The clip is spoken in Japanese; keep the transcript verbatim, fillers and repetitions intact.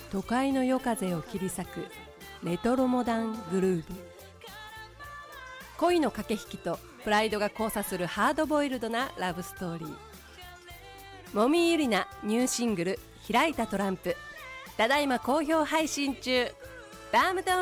都会の夜風を切り裂くレトロモダングルーヴ。恋の駆け引きとプライドが交差するハードボイルドなラブストーリー。もみゆりなニューシングル開いたトランプ、ただいま好評配信中。バームドン